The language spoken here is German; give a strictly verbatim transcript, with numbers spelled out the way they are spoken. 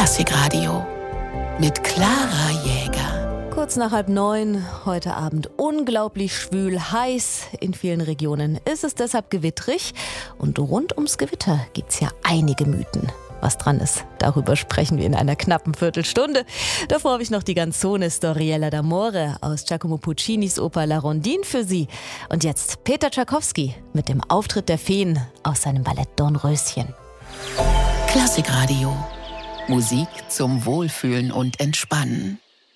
Klassikradio mit Clara Jäger. Kurz nach halb neun, heute Abend unglaublich schwül, heiß. In vielen Regionen ist es deshalb gewittrig. Und rund ums Gewitter gibt's ja einige Mythen. Was dran ist, darüber sprechen wir in einer knappen Viertelstunde. Davor habe ich noch die Canzone Storiella d'amore aus Giacomo Puccinis Oper La Rondine für Sie. Und jetzt Peter Tschaikowski mit dem Auftritt der Feen aus seinem Ballett Dornröschen. Klassikradio. Musik zum Wohlfühlen und Entspannen.